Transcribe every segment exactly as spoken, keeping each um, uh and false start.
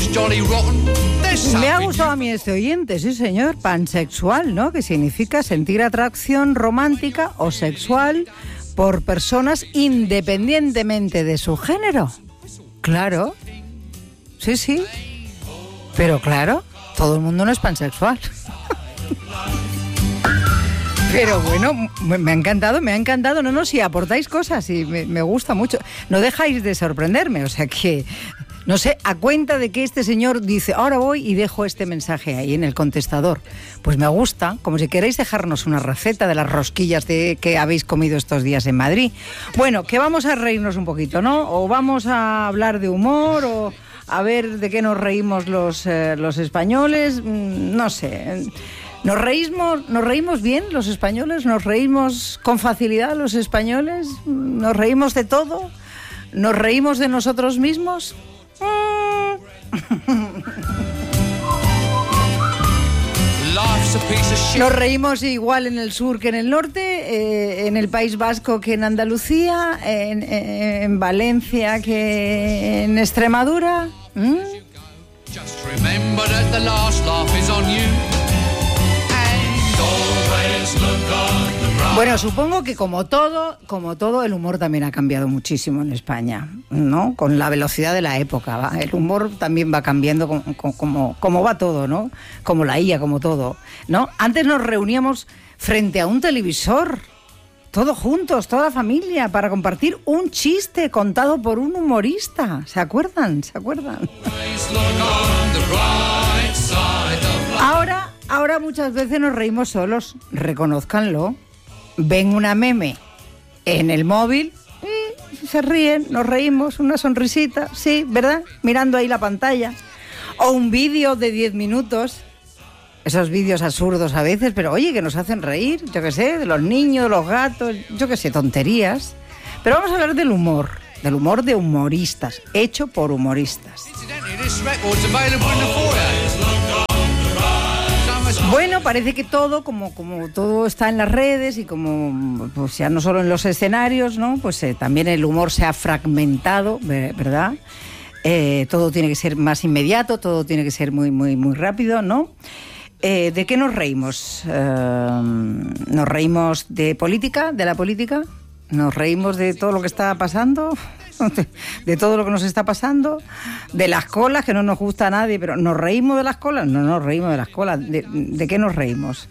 Me ha gustado a mí este oyente, sí señor, pansexual, ¿no? Que significa sentir atracción romántica o sexual por personas independientemente de su género. Claro, sí, sí, pero claro, todo el mundo no es pansexual. Pero bueno, me ha encantado, me ha encantado. No, no, si aportáis cosas y me, me gusta mucho. No dejáis de sorprenderme, o sea que, no sé, a cuenta de que este señor dice, ahora voy y dejo este mensaje ahí en el contestador. Pues me gusta, como si queréis dejarnos una receta de las rosquillas de, que habéis comido estos días en Madrid. Bueno, que vamos a reírnos un poquito, ¿no? O vamos a hablar de humor, o a ver de qué nos reímos los, eh, los españoles, no sé... ¿Nos reímos, ¿Nos reímos bien los españoles? ¿Nos reímos con facilidad los españoles? ¿Nos reímos de todo? ¿Nos reímos de nosotros mismos? ¿Nos reímos igual en el sur que en el norte? Eh, ¿En el País Vasco que en Andalucía? ¿En, en, en Valencia que en Extremadura? ¿Mm? Just remember that the last laugh is on you. Bueno, supongo que como todo, como todo, el humor también ha cambiado muchísimo en España, ¿no? Con la velocidad de la época, ¿va? El humor también va cambiando como, como, como va todo, ¿no? Como la I A, como todo, ¿no? Antes nos reuníamos frente a un televisor, todos juntos, toda la familia, para compartir un chiste contado por un humorista. ¿Se acuerdan? ¿Se acuerdan? Ahora... Ahora muchas veces nos reímos solos, reconózcanlo. Ven una meme en el móvil y se ríen, nos reímos, una sonrisita, sí, ¿verdad? Mirando ahí la pantalla. O un vídeo de diez minutos, esos vídeos absurdos a veces, pero oye, que nos hacen reír, yo qué sé, de los niños, de los gatos, yo qué sé, tonterías. Pero vamos a hablar del humor, del humor de humoristas, hecho por humoristas. Bueno, parece que todo, como, como todo está en las redes y como pues ya no solo en los escenarios, ¿no? Pues eh, también el humor se ha fragmentado, ¿verdad? Eh, todo tiene que ser más inmediato, todo tiene que ser muy, muy, muy rápido, ¿no? Eh, ¿De qué nos reímos? Eh, ¿Nos reímos de política, de la política? ¿Nos reímos de todo lo que está pasando? ¿De todo lo que nos está pasando? ¿De las colas, que no nos gusta a nadie, pero nos reímos de las colas? No nos reímos de las colas. ¿De, de qué nos reímos?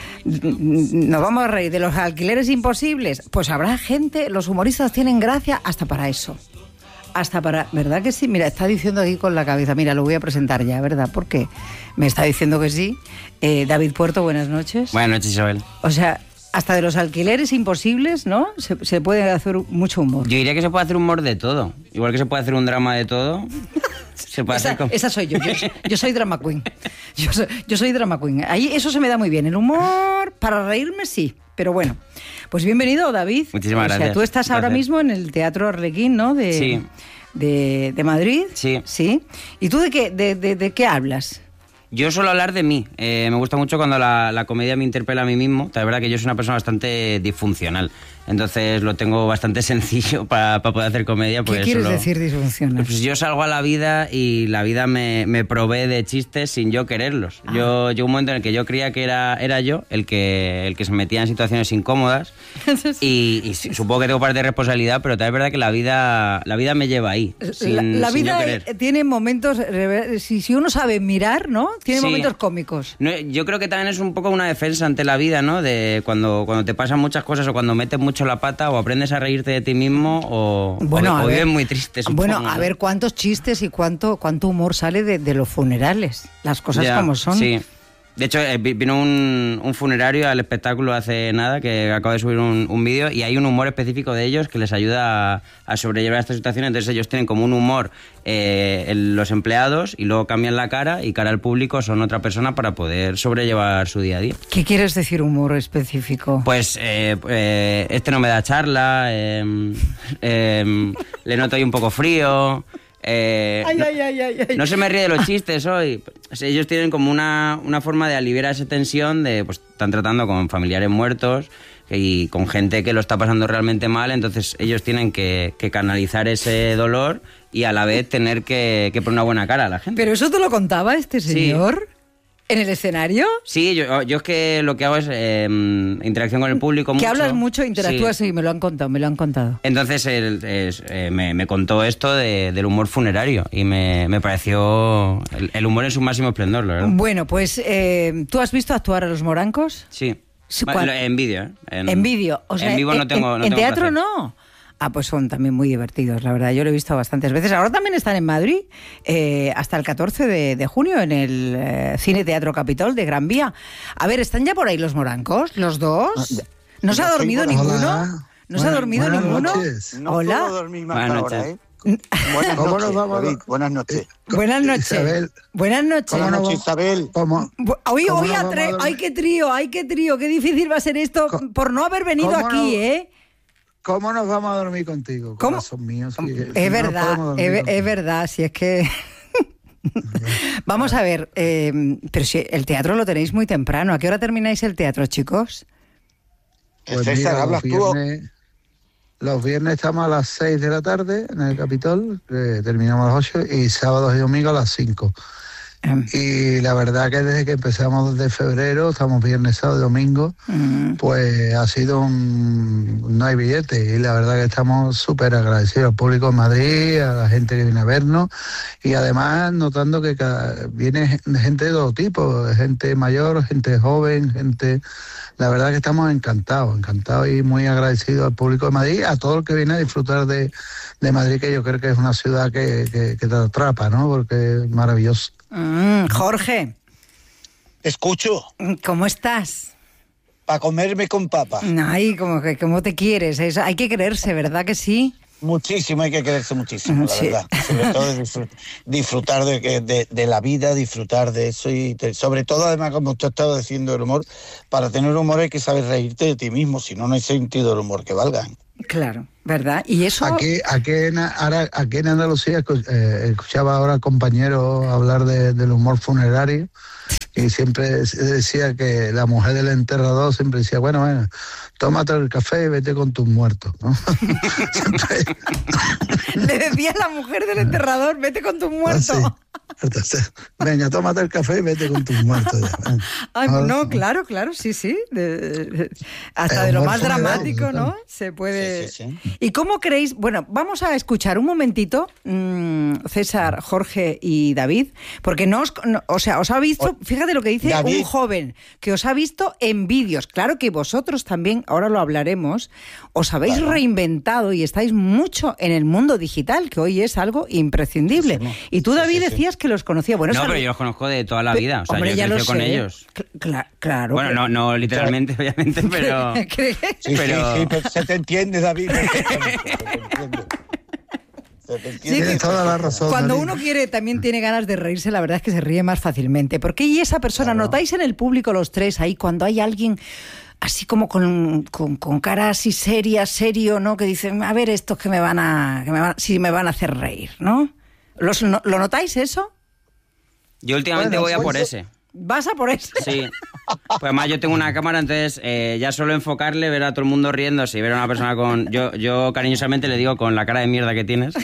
¿Nos vamos a reír de los alquileres imposibles? Pues habrá gente, los humoristas tienen gracia hasta para eso. Hasta para... ¿Verdad que sí? Mira, está diciendo aquí con la cabeza. Mira, lo voy a presentar ya, ¿verdad? Porque me está diciendo que sí. Eh, David Puerto, buenas noches. Buenas noches, Isabel. O sea... Hasta de los alquileres imposibles, ¿no? Se, se puede hacer mucho humor. Yo diría que se puede hacer humor de todo. Igual que se puede hacer un drama de todo. Se puede esa, hacer con... esa soy yo. yo. Yo soy drama queen. Yo soy, yo soy drama queen. Ahí eso se me da muy bien. El humor, para reírme, sí. Pero bueno, pues bienvenido, David. Muchísimas gracias. O sea, tú estás ahora mismo en el Teatro Arlequín, ¿no? De, sí. De, de Madrid. Sí. Sí. ¿Y tú de qué, de, de, de qué hablas? Yo suelo hablar de mí. Eh, me gusta mucho cuando la, la comedia me interpela a mí mismo. La verdad que yo soy una persona bastante disfuncional. Entonces lo tengo bastante sencillo para pa poder hacer comedia. Pues ¿Qué quieres solo... decir disfuncional? Pues yo salgo a la vida y la vida me, me provee de chistes sin yo quererlos. Ah. Yo llegó un momento en el que yo creía que era, era yo el que, el que se metía en situaciones incómodas. y, y supongo que tengo parte de responsabilidad, pero también es verdad que la vida, la vida me lleva ahí. Sin, la la sin vida yo querer. Tiene momentos, si, si uno sabe mirar, ¿no? Tiene sí. momentos cómicos. No, yo creo que también es un poco una defensa ante la vida, ¿no? De cuando, cuando te pasan muchas cosas o cuando metes mucho la pata o aprendes a reírte de ti mismo o, bueno, o, o vives muy triste. Supongo, bueno, a ¿no? ver cuántos chistes y cuánto, cuánto humor sale de, de los funerales. Las cosas ya, como son. Sí. De hecho, vino un, un funerario al espectáculo hace nada, que acabo de subir un, un vídeo, y hay un humor específico de ellos que les ayuda a, a sobrellevar esta situación. Entonces ellos tienen como un humor eh, el, los empleados, y luego cambian la cara, y cara al público son otra persona para poder sobrellevar su día a día. ¿Qué quieres decir humor específico? Pues eh, eh, este no me da charla, eh, eh, le noto ahí un poco frío... Eh, ay, no, ay, ay, ay, ay. no se me ríe de los chistes hoy. Ellos tienen como una, una forma de aliviar esa tensión de, pues están tratando con familiares muertos, y con gente que lo está pasando realmente mal, entonces ellos tienen que, que canalizar ese dolor y a la vez tener que, que poner una buena cara a la gente. ¿Pero eso te lo contaba este señor? Sí. ¿En el escenario? Sí, yo, yo es que lo que hago es eh, interacción con el público. Que mucho. hablas mucho, interactúas, sí. Sí, sí, me lo han contado, me lo han contado. Entonces él, es, eh, me, me contó esto de, del humor funerario y me, me pareció el, el humor en su máximo esplendor, la verdad. Bueno, pues eh, ¿tú has visto actuar a Los Morancos? Sí, ¿Cuál? en vídeo. ¿eh? En, en vídeo, o sea, en vivo no tengo. En, no en tengo teatro placer. no. Ah, pues son también muy divertidos, la verdad. Yo lo he visto bastantes veces. Ahora también están en Madrid, eh, hasta el catorce de junio, en el eh, Cine Teatro Capitol de Gran Vía. A ver, ¿están ya por ahí los Morancos, los dos? ¿No se ha dormido ninguno? Hola. ¿No se ha dormido Buenas ninguno? noches. No Hola. puedo dormir más Buenas ahora, noches. ¿eh? Buenas ¿Cómo noches, nos vamos a- David. Buenas noches. Buenas noches. Isabel. Buenas noches. ¿Cómo Buenas no noches, Isabel. ¿Cómo? Bu- Oye, ¿Cómo oye, nos a vamos tre- a dormir? ay, qué trío, ay, qué trío, qué difícil va a ser esto Co- por no haber venido ¿Cómo aquí, no? ¿eh? ¿Cómo nos vamos a dormir contigo? ¿Cómo? Corazón mío, si- si no Es nos verdad, podemos dormir es, ve- contigo. es verdad, si es que... Vamos a ver, eh, pero si el teatro lo tenéis muy temprano, ¿a qué hora termináis el teatro, chicos? Pues César, mira, los hablas tú. viernes, los viernes estamos a las seis de la tarde en el Capitol, eh, terminamos a las ocho, y sábados y domingos a las cinco. Em, Y la verdad que desde que empezamos desde febrero, estamos viernes, sábado y domingo, mm, pues ha sido un... no hay billete, y la verdad que estamos súper agradecidos al público de Madrid, a la gente que viene a vernos, y además notando que cada- viene gente de todo tipo, gente mayor, gente joven, gente... La verdad que estamos encantados, encantados y muy agradecidos al público de Madrid, a todo el que viene a disfrutar de, de Madrid, que yo creo que es una ciudad que, que, que te atrapa, ¿no? Porque es maravilloso. mm, Jorge, Te escucho. ¿cómo estás? Para comerme con papa. Ay, como que cómo te quieres, es- hay que creerse, ¿verdad que sí? Muchísimo, hay que quererse muchísimo, la Sí. verdad. Sobre todo disfrut- disfrutar de, que- de, de la vida, disfrutar de eso y te- sobre todo, además, como usted estaba diciendo, el humor. Para tener humor hay que saber reírte de ti mismo, si no, no hay sentido del humor que valga. Claro, ¿verdad? Y eso... Aquí, aquí, en, ahora, aquí en Andalucía escu- eh, escuchaba ahora compañeros hablar de- del humor funerario y siempre se decía que la mujer del enterrador siempre decía, bueno, bueno, tómate el café y vete con tus muertos, ¿no? Siempre- Le decía a la mujer del enterrador, vete con tu muerto. así. Entonces, venga, tómate el café y vete con tus muertos. Ya. Venga. Ay, Ahora- no, claro, claro, sí, sí. De- de- hasta El de lo humor más funerario, dramático, total. ¿no? Se puede... Sí, sí, ¿Y cómo creéis? Bueno, vamos a escuchar un momentito, mmm, César, Jorge y David, porque no os... no- o sea, os ha visto, fíjate lo que dice David. un joven, que os ha visto en vídeos. Claro que vosotros también, ahora lo hablaremos, os habéis Claro. reinventado y estáis mucho en el mundo digital, que hoy es algo imprescindible. Sí, sí, y tú, sí, David, sí, sí. decías que los conocía. Bueno, No, esa- pero yo los conozco de toda la Pe- vida. O sea, Hombre, yo ya lo crecí con sé. ellos. Cl- cla- claro. Bueno, no, no literalmente, obviamente, pero... ¿Crees? Sí, Pero- sí, sí, pero se te entiende, David. perfectamente, se te entiende. Se te entiende. Tienes toda la razón. Cuando David. uno quiere, también tiene ganas de reírse, la verdad es que se ríe más fácilmente. Porque y esa persona, Claro. notáis en el público los tres ahí, cuando hay alguien así como con, con, con cara así seria, serio, ¿no? Que dice, a ver, estos que me van a, que me van, sí me van a hacer reír, ¿no? ¿Los, no- ¿Lo notáis eso? Yo últimamente Bueno, voy a pues por yo- ese. ¿Vas a por eso? Sí. Pues además yo tengo una cámara, entonces eh, ya solo enfocarle, ver a todo el mundo riéndose y ver a una persona con... Yo, yo cariñosamente le digo con la cara de mierda que tienes.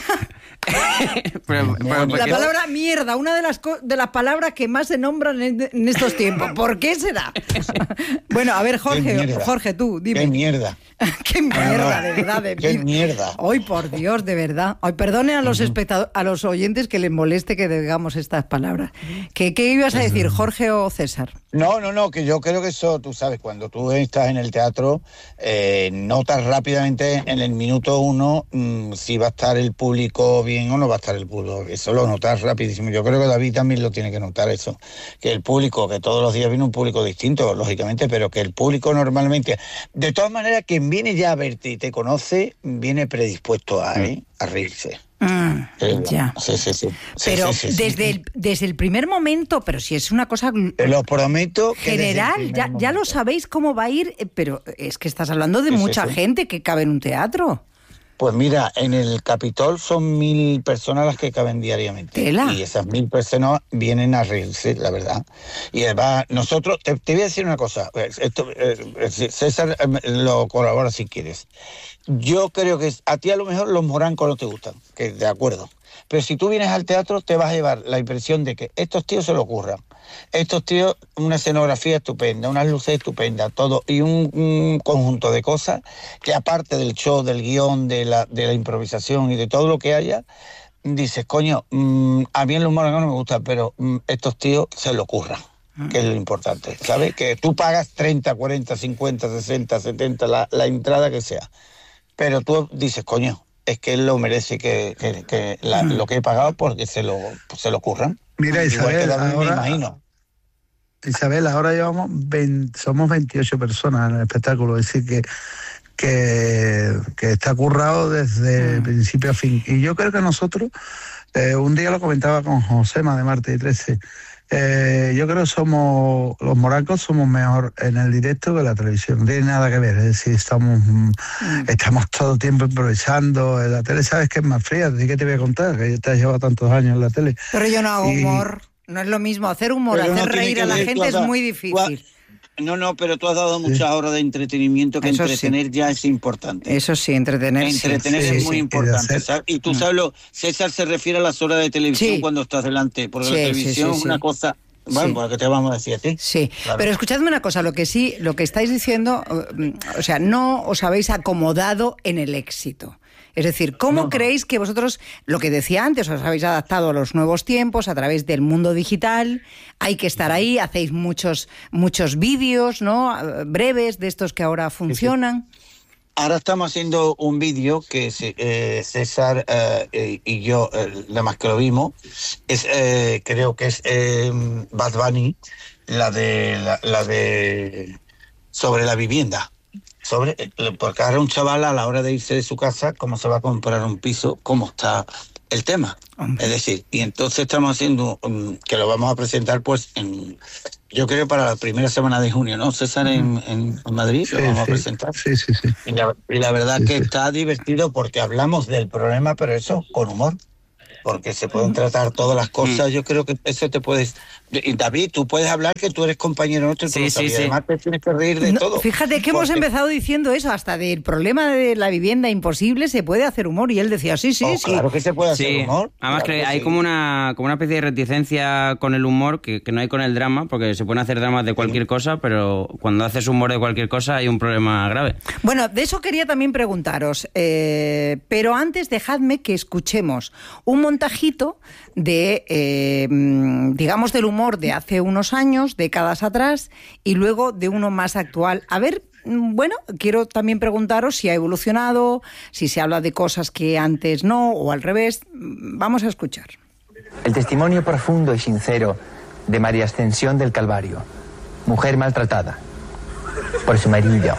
Pero- pero La porque- palabra mierda, una de las, co- de las palabras que más se nombran en, en estos tiempos. ¿Por qué será? Bueno, a ver, Qué Jorge, mierda. Jorge, tú, dime. Qué mierda. Qué mierda, no. de verdad. De Qué vida. mierda. Ay, por Dios, de verdad. Ay, perdonen a los espectadores, a los oyentes que les moleste que digamos estas palabras. ¿Qué, qué ibas a decir, Jorge o César? No, no, no, que yo creo que eso, tú sabes, cuando tú estás en el teatro, eh, notas rápidamente en el minuto uno mmm, si va a estar el público bien o no va a estar el público. Eso lo notas rapidísimo. Yo creo que David también lo tiene que notar eso. Que el público, que todos los días viene un público distinto, lógicamente, pero que el público normalmente, de todas maneras, quien viene ya a verte y te conoce, viene predispuesto a, ¿eh? a reírse. Mm, Eh, ya. Sí, sí, sí. Sí, Pero sí, sí, sí. desde, el, desde el primer momento, pero si es una cosa Te lo prometo. Que desde el general, primer ya, ya lo momento. sabéis cómo va a ir, eh, pero es que estás hablando de Sí, sí, mucha sí. gente que cabe en un teatro. Pues mira, en el Capitol son mil personas las que caben diariamente. ¿Tela? Y esas mil personas vienen a reírse, la verdad. Y además, nosotros, te, te voy a decir una cosa, esto, eh, César eh, lo colabora si quieres. Yo creo que a ti a lo mejor los morancos no te gustan, que de acuerdo. Pero si tú vienes al teatro te vas a llevar la impresión de que estos tíos se lo ocurran. Estos tíos, una escenografía estupenda, unas luces estupendas, todo, y un, un conjunto de cosas que aparte del show, del guión, de la, de la improvisación y de todo lo que haya, dices, coño, mmm, a mí en los morancos no me gusta, pero mmm, estos tíos se lo ocurran, que es lo importante, ¿sabes? Que tú pagas treinta, cuarenta, cincuenta, sesenta, setenta, la, la entrada que sea, pero tú dices, coño, es que él lo merece, que, que, que la, lo que he pagado porque se lo, se lo ocurran. Mira, Isabel, ahora, me imagino. Isabel, ahora llevamos veinte, somos veintiocho personas en el espectáculo, es decir, que, que, que está currado desde mm. principio a fin. Y yo creo que nosotros, eh, un día lo comentaba con Josema de Martes y trece, eh, yo creo que somos, los morancos somos mejor en el directo que en la televisión, no tiene nada que ver, es decir, estamos, mm. estamos todo el tiempo improvisando, en la tele sabes que es más fría, ¿de qué te voy a contar? Que ya te has llevado tantos años en la tele. Pero yo no hago y... humor, no es lo mismo, hacer humor, pero hacer no reír a la gente has, es muy difícil. No, no, pero tú has dado muchas sí. horas de entretenimiento, que Eso entretener sí. ya es importante. Eso sí, entretener Entretener sí. es sí, muy sí. importante, ¿sabes? Y tú sabes, lo, César se refiere a las horas de televisión sí. cuando estás delante, porque sí, la televisión sí, sí, es una sí. cosa... Bueno, sí. pues ¿qué te vamos a decir a ti? Sí, claro. Pero escuchadme una cosa, lo que sí, lo que estáis diciendo, o sea, no os habéis acomodado en el éxito. Es decir, ¿cómo no, creéis que vosotros, lo que decía antes, os habéis adaptado a los nuevos tiempos a través del mundo digital? Hay que estar ahí, hacéis muchos muchos vídeos, ¿no? Breves, de estos que ahora funcionan. Sí, sí. Ahora estamos haciendo un vídeo que eh, César eh, y yo, eh, nada más que lo vimos, es, eh, creo que es eh, Bad Bunny, la de, la, la de sobre la vivienda. Sobre, porque ahora un chaval a la hora de irse de su casa, cómo se va a comprar un piso, cómo está el tema. Hombre. Es decir, y entonces estamos haciendo, um, que lo vamos a presentar pues en... Yo creo para la primera semana de junio, ¿no, César? En, en, en Madrid sí, lo vamos sí, a presentar. Sí, sí, sí. Y la, y la verdad sí, que sí. está divertido porque hablamos del problema, pero eso con humor. Porque se pueden tratar todas las cosas. Yo creo que eso te puedes... Y David, tú puedes hablar que tú eres compañero nuestro. Sí, sí, y sí. además te tienes que reír de no, todo. Fíjate que porque... hemos empezado diciendo eso, hasta del problema de la vivienda imposible se puede hacer humor. Y él decía, sí, sí, oh, sí. Claro que se puede hacer sí. humor. Además claro que, que hay sí. como una como una especie de reticencia con el humor que, que no hay con el drama, porque se pueden hacer dramas de cualquier sí. cosa, pero cuando haces humor de cualquier cosa hay un problema grave. Bueno, de eso quería también preguntaros, eh, pero antes dejadme que escuchemos un montajito de, eh, digamos, del humor de hace unos años, décadas atrás, y luego de uno más actual. A ver, bueno, quiero también preguntaros si ha evolucionado, si se habla de cosas que antes no, o al revés. Vamos a escuchar. El testimonio profundo y sincero de María Ascensión del Calvario, mujer maltratada por su marido.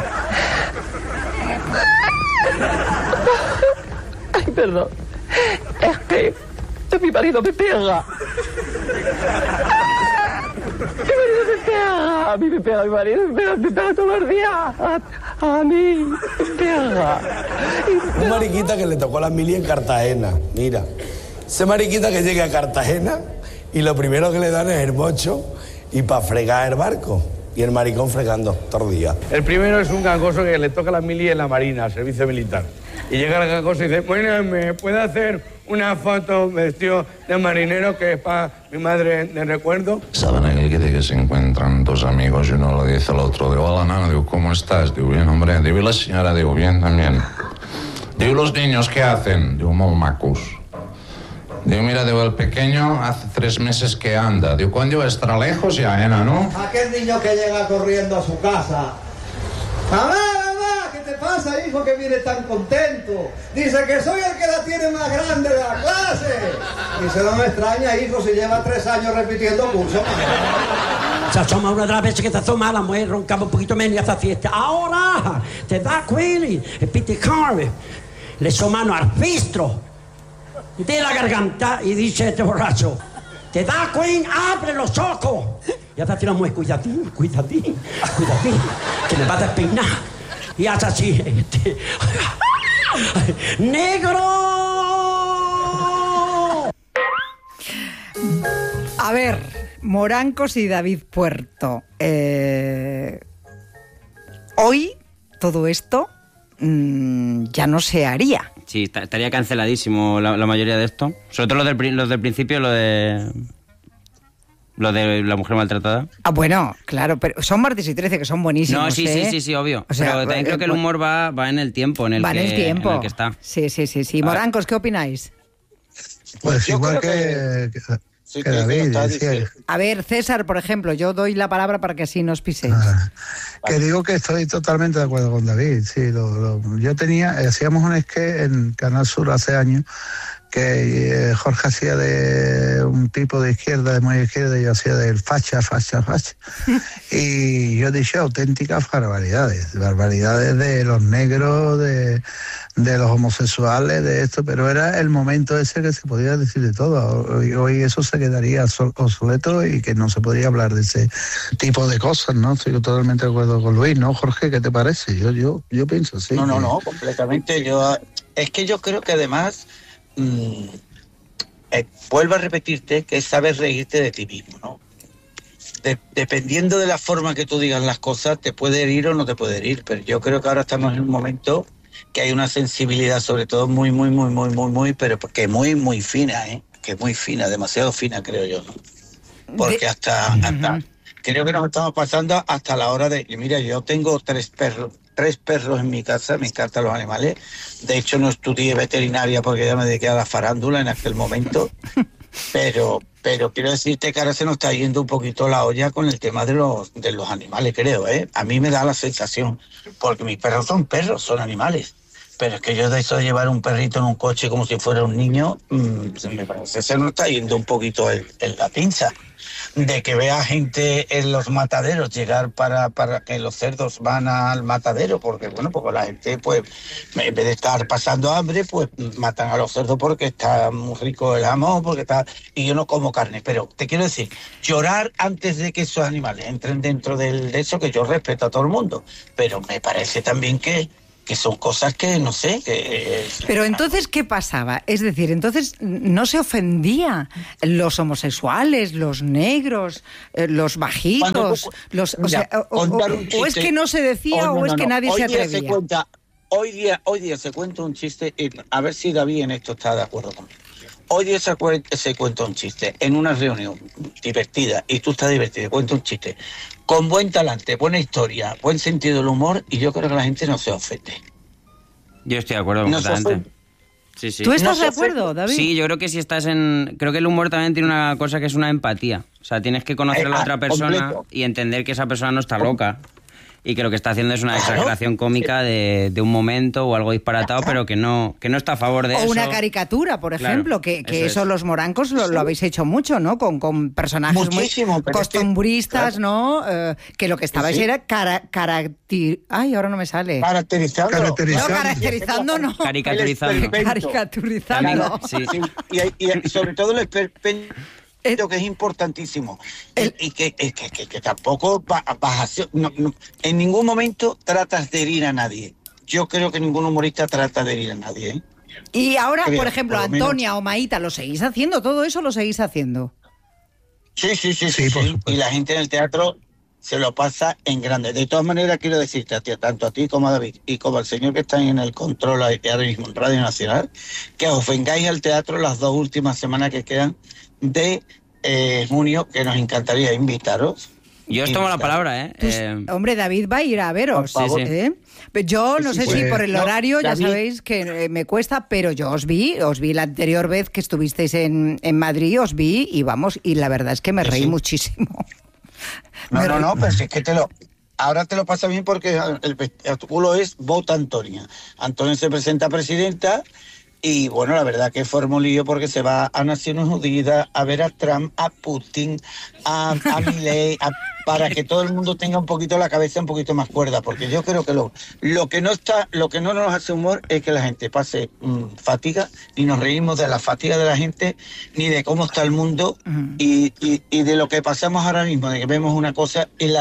Ay, perdón. Es que mi marido me pega. Mi marido me pega. A mí me pega mi marido, me pega, me pega todos los días. A, a mí me pega. Un mariquita que le tocó la mili en Cartagena. Mira, ese mariquita que llega a Cartagena y lo primero que le dan es el mocho y para fregar el barco. Y el maricón fregando todo el día. El primero es un gangoso que le toca la mili en la Marina, servicio militar. Y llega el gangoso y dice, bueno, ¿me puede hacer una foto vestido de marinero que es para mi madre de recuerdo? Saben aquel que, que se encuentran dos amigos y uno le dice al otro, digo, hola, nana, digo, ¿cómo estás? Digo, bien, hombre. Digo, y la señora, digo, bien también. Digo, ¿los niños qué hacen? Digo, molt macos. Digo, mira, digo, el pequeño hace tres meses que anda. Digo, ¿cuándo estará lejos ya, Ena, no? Aquel niño que llega corriendo a su casa. ¡Mamá, mamá! ¿Qué te pasa, hijo, que viene tan contento? Dice que soy el que la tiene más grande de la clase. Dice, no me extraña, hijo, si lleva tres años repitiendo curso. Se asoma una de las veces que se asoma, la mujer roncaba un poquito menos y hace fiesta. Ahora, te da quelli, e piticarve, le so mano al fistro de la garganta y dice este borracho, te da Queen, abre los ojos. Y hace así la mujer, cuidadín, cuidadín, cuidadín, que me va a despeinar. Y hace así, este, ¡Negro! A ver, Morancos y David Puerto. Eh, hoy todo esto mmm, ya no se haría. Sí, estaría canceladísimo la, la mayoría de esto. Sobre todo los del, los del principio, lo de... Lo de la mujer maltratada. Ah, bueno, claro, pero son martes y trece, que son buenísimos. No, sí, ¿eh? sí, sí, sí, obvio. O sea, pero también eh, creo que el humor va, va en el tiempo en el, va que, en el tiempo. en el que está. Sí, sí, sí, sí. Morancos, ¿qué opináis? Pues Yo igual creo que, que- que, Sí, que que David, lo está decía, diciendo. A ver, César, por ejemplo, yo doy la palabra para que así nos piséis. Ah, que digo que estoy totalmente de acuerdo con David. Sí, lo, lo- yo tenía, hacíamos un sketch en Canal Sur hace años que eh, Jorge hacía de un tipo de izquierda, de muy izquierda, y yo hacía del facha, facha, facha. Y yo dije auténticas barbaridades, barbaridades de los negros, de, de los homosexuales, de esto, pero era el momento ese que se podía decir de todo. Hoy, hoy eso se quedaría sol- obsoleto y que no se podría hablar de ese tipo de cosas, ¿no? Estoy totalmente de acuerdo con Luis, ¿no, Jorge? ¿Qué te parece? Yo, yo, yo pienso así. No, no, que- no, completamente. Yo, es que yo creo que además, mmm, eh, vuelvo a repetirte, que es saber reírte de ti mismo, ¿no? De- dependiendo de la forma que tú digas las cosas, te puede herir o no te puede herir, pero yo creo que ahora estamos en un momento que hay una sensibilidad, sobre todo muy, muy, muy, muy, muy, muy, pero que muy, muy fina, ¿eh? Que muy fina, demasiado fina, creo yo, ¿no? Porque De- hasta, hasta creo que nos estamos pasando hasta la hora de... Mira, yo tengo tres perros, tres perros en mi casa, me encantan los animales. De hecho, no estudié veterinaria porque ya me dediqué a la farándula en aquel momento. Pero, pero quiero decirte que ahora se nos está yendo un poquito la olla con el tema de los, de los animales, creo, ¿eh? A mí me da la sensación, porque mis perros son perros, son animales. Pero es que yo de eso de llevar un perrito en un coche como si fuera un niño, mmm, me parece que se nos está yendo un poquito el, el, la pinza. De que vea gente en los mataderos llegar para, para que los cerdos van al matadero, porque bueno, porque la gente pues en vez de estar pasando hambre, pues matan a los cerdos porque está muy rico el jamón, porque está... Y yo no como carne, pero te quiero decir, llorar antes de que esos animales entren dentro del, de eso, que yo respeto a todo el mundo, pero me parece también que que son cosas que, no sé, que... Pero entonces, ¿qué pasaba? Es decir, entonces no se ofendía los homosexuales, los negros, eh, los bajitos, Cuando, los, o, mira, sea, o, o, o es que no se decía oh, no, o es no, que no. nadie hoy se día atrevía. Se cuenta, hoy, día, hoy día se cuenta un chiste, y a ver si David en esto está de acuerdo conmigo. Hoy día se, se cuenta un chiste en una reunión divertida, y tú estás divertido, cuenta un chiste, con buen talante, buena historia, buen sentido del humor, y yo creo que la gente no se ofende. Yo estoy de acuerdo No se completamente. Sí, sí. ¿Tú estás No de se acuerdo, ofende. David? Sí, yo creo que si estás en... Creo que el humor también tiene una cosa que es una empatía. O sea, tienes que conocer a la Eh, otra persona completo. y entender que esa persona no está loca. Y que lo que está haciendo es una Claro. exageración cómica de, de un momento o algo disparatado, pero que no, que no está a favor de O eso. una caricatura, por Claro, ejemplo, que, que eso eso es. los morancos lo, lo habéis hecho mucho, ¿no? Con, con personajes Muchísimo, muy pero es que- costumbristas, claro. ¿no? Eh, que lo que estabais Sí. era cara, caracti- Ay, ahora no me sale. Caracterizando. No, Caracterizando. caracterizando no. Caricaturizando. Caricaturizando. Sí. Sí, y, y sobre todo el esperpento, Eh, que es importantísimo. el- y que, que, que, que tampoco va- vas a ser- no, no, en ningún momento tratas de herir a nadie. Yo creo que ningún humorista trata de herir a nadie, ¿eh? Y ahora, Creo, por ejemplo, por lo menos. Antonia o Maíta, ¿lo seguís haciendo? ¿Todo eso lo seguís haciendo? Sí, sí, sí, Sí, sí, por sí. supuesto. Y la gente en el teatro se lo pasa en grande. De todas maneras, quiero decirte a ti, tanto a ti como a David y como al señor que está en el control ahí ahora mismo en Radio Nacional, que os vengáis al teatro las dos últimas semanas que quedan de eh, junio, que nos encantaría invitaros. Yo os tomo la palabra, ¿eh? Tú- Eh, Hombre, David va a ir a veros. Por favor. ¿eh? Pero yo no Sí, sé sí, si pues, por el no, horario, ya David- sabéis que eh, me cuesta, pero yo os vi, os vi la anterior vez que estuvisteis en, en Madrid, os vi y vamos, y la verdad es que me Sí, reí sí. muchísimo. No, Me no, reí. no, pero si es que te lo... Ahora te lo pasa bien porque el espectáculo es Vota Antonia. Antonia se presenta presidenta y, bueno, la verdad que fue un lío porque se va a Naciones Unidas a ver a Trump, a Putin, a, a Milei, a- para que todo el mundo tenga un poquito la cabeza un poquito más cuerda, porque yo creo que lo, lo que no está, lo que no nos hace humor es que la gente pase mm, fatiga, y nos reímos de la fatiga de la gente, ni de cómo está el mundo, Ujú. y, y, y de lo que pasamos ahora mismo, de que vemos una cosa y la...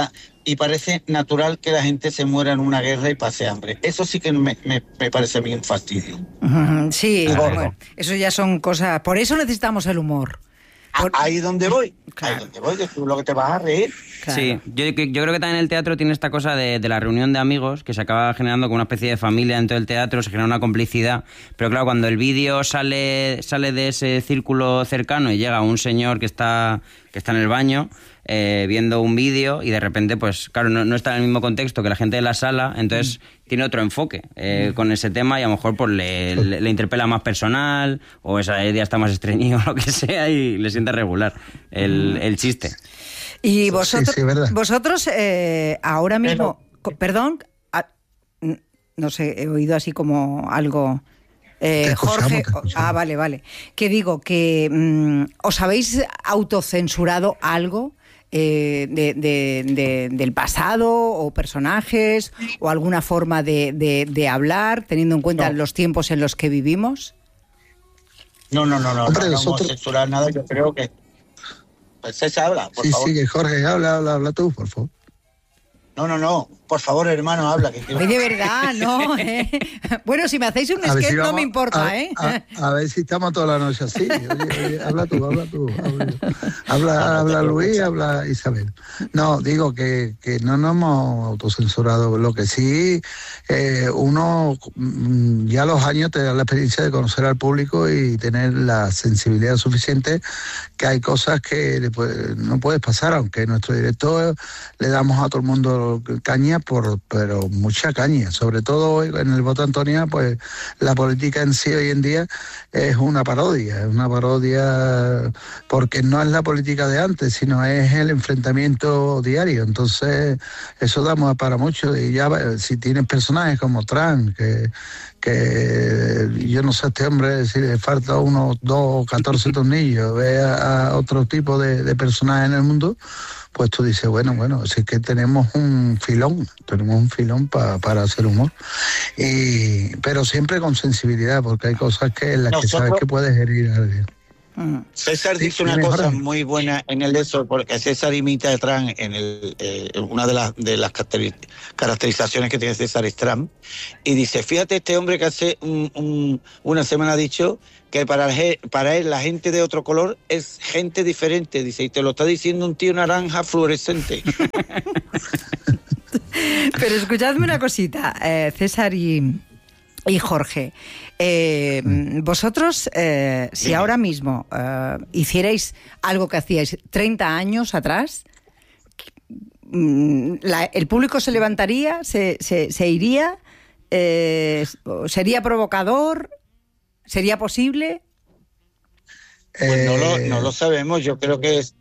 y parece natural que la gente se muera en una guerra y pase hambre. Eso sí que me, me, me parece a mí un fastidio. Uh-huh, sí, claro. Bueno, eso ya son cosas... Por eso necesitamos el humor. Por... Ahí es donde voy, claro. ahí es donde voy, que tú lo que te vas a reír. Claro. Sí, yo, yo creo que también el teatro tiene esta cosa de, de la reunión de amigos, que se acaba generando como una especie de familia dentro del teatro, se genera una complicidad, pero claro, cuando el vídeo sale, sale de ese círculo cercano y llega un señor que está, que está en el baño, eh, viendo un vídeo y de repente, pues claro, no, no está en el mismo contexto que la gente de la sala, entonces mm. tiene otro enfoque eh, mm. con ese tema y a lo mejor pues le, le, le interpela más personal o esa día está más estreñido o lo que sea y le siente regular el, el chiste. Y vosotros, sí, sí, vosotros eh, ahora mismo, Pero, perdón, a, no sé, he oído así como algo... Eh, Jorge, ah, vale, vale. Que digo que mm, ¿os habéis autocensurado algo eh, de, de, de, del pasado o personajes o alguna forma de, de, de hablar, teniendo en cuenta no. los tiempos en los que vivimos? No, no, no, no, Hombre, no, no nosotros... vamos a censurar nada, yo creo que... Pues se habla, por sí, favor. Sí, sí, que Jorge, habla, habla, habla tú, por favor. No, no, no, por favor, hermano, habla. Que Oye, de verdad, no, ¿eh? Bueno, si me hacéis un sketch si no me importa, a, ¿eh? A, a ver si estamos toda la noche así. Oye, oye, habla tú, habla tú. Habla, habla, habla Luis, habla Isabel. No, digo que, que no nos hemos autocensurado. Lo que sí, eh, uno ya a los años te da la experiencia de conocer al público y tener la sensibilidad suficiente, que hay cosas que pues, no puedes pasar, aunque en nuestro directo le damos a todo el mundo caña, por, pero mucha caña, sobre todo en el voto Antonia, pues la política en sí hoy en día es una parodia, es una parodia porque no es la política de antes, sino es el enfrentamiento diario, entonces eso da para mucho, y ya si tienes personajes como Trump, que que yo no sé a este hombre si le falta unos dos o catorce tornillos, ve a, a otro tipo de, de personajes en el mundo, pues tú dices, bueno, bueno, si es que tenemos un filón, tenemos un filón pa, para hacer humor, y pero siempre con sensibilidad, porque hay cosas que en las Nosotros... que sabes que puedes herir a alguien. César dice una cosa muy buena en el de eso, porque César imita a Trump en el, eh, una de las de las caracterizaciones que tiene César es Trump, y dice, fíjate, este hombre que hace un, un, una semana ha dicho que para, para él la gente de otro color es gente diferente, dice, y te lo está diciendo un tío naranja fluorescente. Pero escuchadme una cosita, eh, César y... Y Jorge, eh, vosotros, eh, si ahora mismo eh, hicierais algo que hacíais treinta años atrás, la, ¿el público se levantaría, se, se, se iría, eh, sería provocador, sería posible? Pues no lo, no lo sabemos, yo creo que es...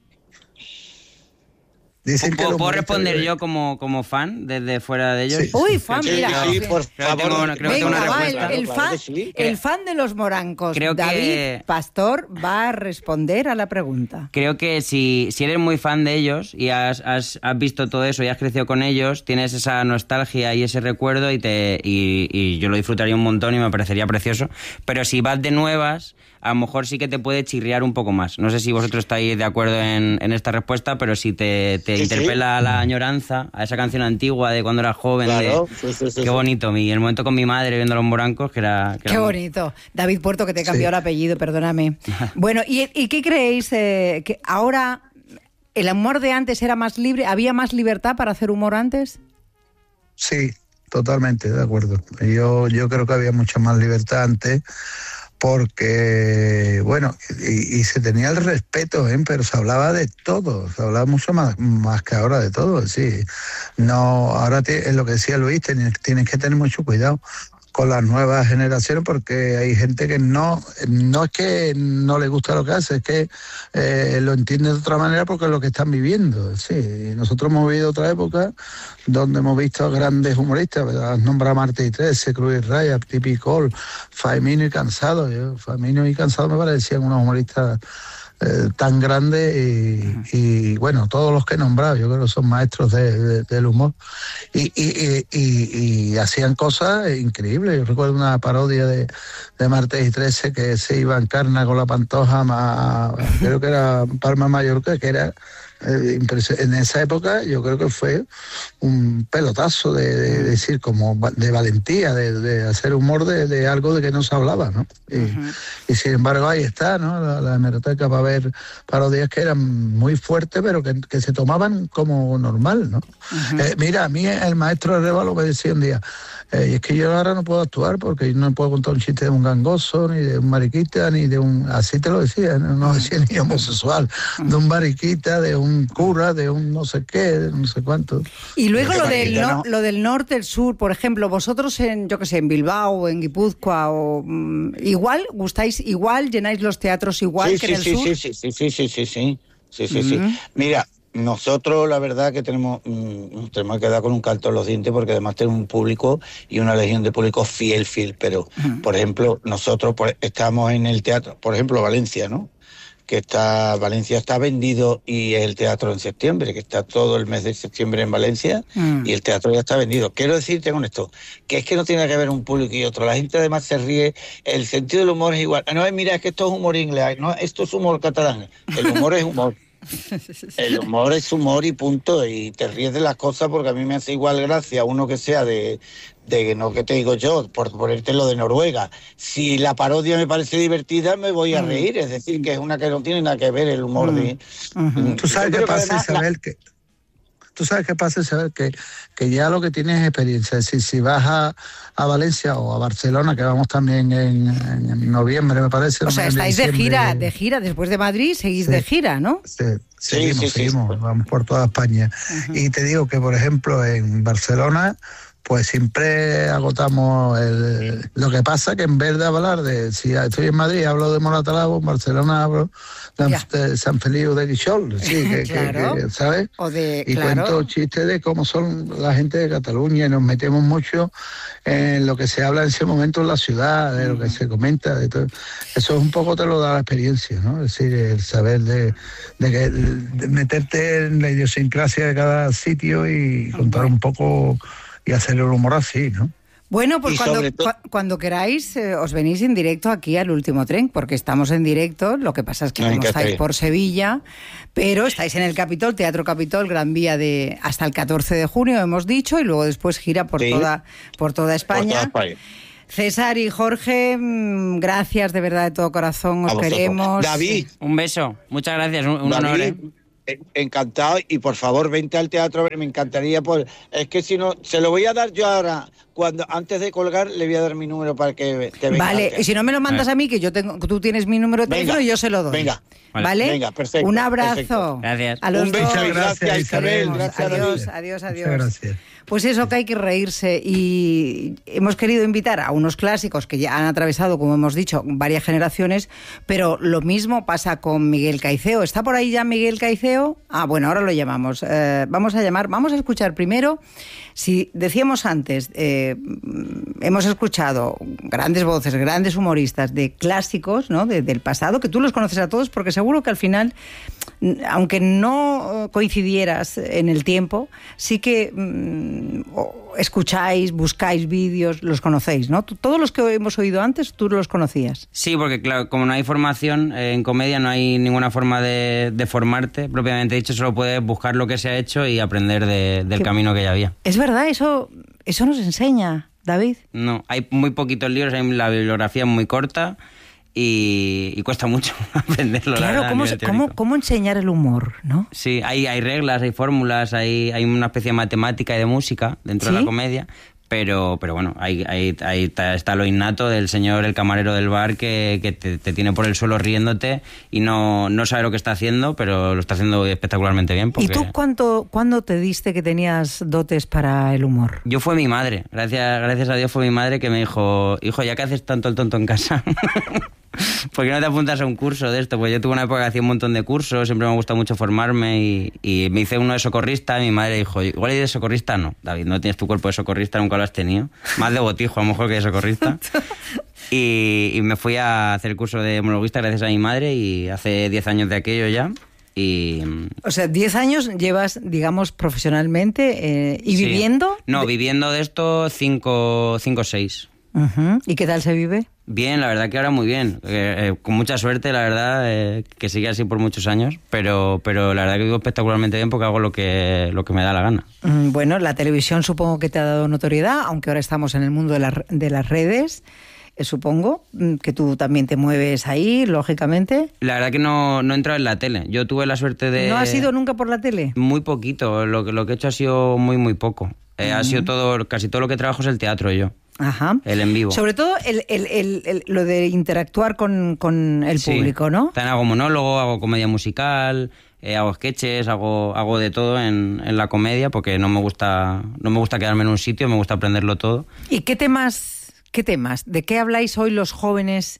Dicen ¿Puedo, que ¿puedo responder yo como, como fan desde fuera de ellos? Sí. Uy, fan, sí, mira. Sí, por favor. Tengo una, creo Venga, que tengo una va, respuesta. el, el, fan, sí. el fan de los morancos, creo David que, Pastor, va a responder a la pregunta. Creo que si, si eres muy fan de ellos y has, has, has visto todo eso y has crecido con ellos, tienes esa nostalgia y ese recuerdo y, te, y, y yo lo disfrutaría un montón y me parecería precioso. Pero si vas de nuevas, a lo mejor sí que te puede chirriar un poco más. No sé si vosotros estáis de acuerdo en, en esta respuesta, pero si te, te sí, interpela sí. la añoranza a esa canción antigua de cuando eras joven, claro, de, sí, sí, sí, qué bonito, mi, el momento con mi madre viendo Los Morancos, que era... Que qué era bonito. Muy... David Puerto, que te cambió sí. el apellido, perdóname. Bueno, ¿y, y qué creéis? Eh, que ahora el humor de antes era más libre, ¿había más libertad para hacer humor antes? Sí, totalmente, de acuerdo. Yo, yo creo que había mucha más libertad antes, porque, bueno, y, y se tenía el respeto, ¿eh? Pero se hablaba de todo, se hablaba mucho más, más que ahora de todo, sí. No, ahora te, es lo que decía Luis, tienes, tienes que tener mucho cuidado con las nuevas generaciones, porque hay gente que no, no es que no le gusta lo que hace, es que eh, lo entiende de otra manera porque es lo que están viviendo. Sí, nosotros hemos vivido otra época donde hemos visto a grandes humoristas, has nombrado a Marta y Trece, Cruz y Raya, Tipi Col, Faimino y Cansado. Yo, Faimino y Cansado me parecían unos humoristas eh, tan grande y, y, bueno, todos los que he nombrado, yo creo que son maestros de, de, del humor. Y, y, y, y, y hacían cosas increíbles. Yo recuerdo una parodia de, de Martes y Trece que se iba en carna con la Pantoja, a, creo que era Palma Mallorca, que era... Eh, en esa época yo creo que fue un pelotazo de, de, de decir, como de valentía, de, de hacer humor de, de algo de que no se hablaba, ¿no? Y, uh-huh. y sin embargo ahí está, ¿no? La, la hemeroteca para ver parodias que eran muy fuertes, pero que, que se tomaban como normal, ¿no? Uh-huh. Eh, mira, a mí el maestro Arévalo me decía un día, eh, y es que yo ahora no puedo actuar porque no puedo contar un chiste de un gangoso, ni de un mariquita, ni de un... Así te lo decía, no, no decía ni homosexual, de un mariquita, de un cura, de un no sé qué, de no sé cuánto. Y luego lo del, no, lo del norte, el sur, por ejemplo, vosotros en, yo qué sé, en Bilbao o en Guipúzcoa, o mm, igual, gustáis igual, llenáis los teatros igual sí, que sí, en el sí, sur. Sí, sí, sí, sí, sí, sí, sí, sí, sí, mm. sí. Mira, nosotros la verdad que tenemos, mmm, tenemos que dar con un canto en los dientes porque además tenemos un público y una legión de público fiel, fiel, pero uh-huh. por ejemplo, nosotros por, estamos en el teatro, por ejemplo, Valencia, ¿no? Que está, Valencia está vendido y es el teatro en septiembre, que está todo el mes de septiembre en Valencia mm. y el teatro ya está vendido. Quiero decirte con esto, que es que no tiene que ver un público y otro. La gente además se ríe, el sentido del humor es igual. No, mira, es que esto es humor inglés, no, esto es humor catalán. El humor es humor. El humor es humor y punto, y te ríes de las cosas porque a mí me hace igual gracia uno que sea de, de no que te digo yo, por ponerte lo de Noruega. Si la parodia me parece divertida, me voy a reír, es decir, que es una que no tiene nada que ver el humor de... Uh-huh. Tú sabes qué pasa, Isabel, la... que... Tú sabes qué pasa, Isabel, que, que ya lo que tienes es experiencia. Es decir, si vas a, a Valencia o a Barcelona, que vamos también en, en noviembre, me parece. O sea, estáis de gira, de gira, después de Madrid seguís sí, de gira, ¿no? Sí, seguimos, sí, sí, seguimos, sí. Vamos por toda España. Uh-huh. Y te digo que, por ejemplo, en Barcelona, pues siempre agotamos el... Lo que pasa que en vez de hablar de... Si estoy en Madrid, hablo de Moratalabo, en Barcelona hablo de, de San Feliu de Guixol, sí, que, claro. que, que, ¿sabes? O de, y claro. cuento chistes de cómo son la gente de Cataluña y nos metemos mucho en lo que se habla en ese momento en la ciudad, de lo que se comenta, de todo. Eso es un poco te lo da la experiencia, ¿no? Es decir, el saber de, de, que, de meterte en la idiosincrasia de cada sitio y contar un poco... y hacer el humor así, ¿no? Bueno, pues cuando, to- cu- cuando queráis eh, os venís en directo aquí al Último Tren, porque estamos en directo, lo que pasa es que no, como estáis por Sevilla, pero estáis en el Capitol, Teatro Capitol, Gran Vía de hasta el catorce de junio, hemos dicho, y luego después gira por, sí. toda, por toda España. Por toda España. César y Jorge, gracias de verdad de todo corazón, os queremos. David. Un beso, muchas gracias, un, un David. honor, ¿eh? Encantado, y por favor vente al teatro, me encantaría, por, es que si no, se lo voy a dar yo ahora, cuando antes de colgar le voy a dar mi número para que te venga. Vale, y si no me lo mandas a mí, que yo tengo, tú tienes mi número de teléfono, venga, y yo se lo doy. Venga, ¿vale? Venga, perfecto. Un abrazo. Perfecto. Gracias. A los Un beso, dos. gracias Isabel, gracias adiós, adiós, adiós. Gracias. Pues eso, que hay que reírse, y hemos querido invitar a unos clásicos que ya han atravesado, como hemos dicho, varias generaciones, pero lo mismo pasa con Miguel Caiceo. ¿Está por ahí ya Miguel Caiceo? Ah, bueno, ahora lo llamamos. Eh, vamos a llamar, vamos a escuchar primero, si decíamos antes, eh, hemos escuchado grandes voces, grandes humoristas de clásicos, ¿no? De, del pasado, que tú los conoces a todos, porque seguro que al final, aunque no coincidieras en el tiempo, sí que mmm, escucháis, buscáis vídeos, los conocéis, ¿no? Todos los que hemos oído antes, tú los conocías. Sí, porque claro, como no hay formación eh, en comedia, no hay ninguna forma de, de formarte, propiamente dicho, solo puedes buscar lo que se ha hecho y aprender de, del ¿Qué? camino que ya había. Es verdad, eso, eso nos enseña, David. No, hay muy poquitos libros, hay la bibliografía es muy corta. Y, y cuesta mucho aprenderlo. Claro, la verdad, ¿cómo, cómo, ¿cómo enseñar el humor, no? Sí, hay, hay reglas, hay fórmulas, hay, hay una especie de matemática y de música dentro ¿Sí? de la comedia, pero, pero bueno, ahí, ahí, ahí está lo innato del señor, el camarero del bar, que, que te, te tiene por el suelo riéndote y no, no sabe lo que está haciendo, pero lo está haciendo espectacularmente bien. Porque... ¿Y tú cuánto, cuándo te diste que tenías dotes para el humor? Yo fue mi madre, gracias, gracias a Dios fue mi madre que me dijo, hijo, ya que haces tanto el tonto en casa... ¿Por qué no te apuntas a un curso de esto? Pues yo tuve una época que hacía un montón de cursos, siempre me gusta mucho formarme y, y me hice uno de socorrista. Y mi madre dijo, igual de socorrista no, David, no tienes tu cuerpo de socorrista, nunca lo has tenido. Más de botijo a lo mejor que de socorrista. Y, y me fui a hacer el curso de monologuista gracias a mi madre y hace diez años de aquello ya. Y, o sea, diez años llevas, digamos, profesionalmente eh, y sí. viviendo. No, de... viviendo de esto cinco o seis. Uh-huh. ¿Y qué tal se vive? Bien, la verdad que ahora muy bien. Eh, eh, con mucha suerte, la verdad, eh, que sigue así por muchos años. Pero, pero la verdad que vivo espectacularmente bien porque hago lo que, lo que me da la gana. Mm, bueno, la televisión supongo que te ha dado notoriedad, aunque ahora estamos en el mundo de, la, de las redes. Eh, supongo que tú también te mueves ahí, lógicamente. La verdad que no, no he entrado en la tele. Yo tuve la suerte de... ¿No has ido nunca por la tele? Muy poquito. Lo, lo que he hecho ha sido muy, muy poco. Eh, uh-huh. Ha sido todo... Casi todo lo que trabajo es el teatro yo. Ajá. El en vivo. Sobre todo el, el, el, el, lo de interactuar con, con el sí. público, ¿no? También hago monólogo, hago comedia musical, eh, hago sketches, hago, hago de todo en, en la comedia porque no me gusta no me gusta quedarme en un sitio, me gusta aprenderlo todo. ¿Y qué temas, qué temas? ¿De qué habláis hoy los jóvenes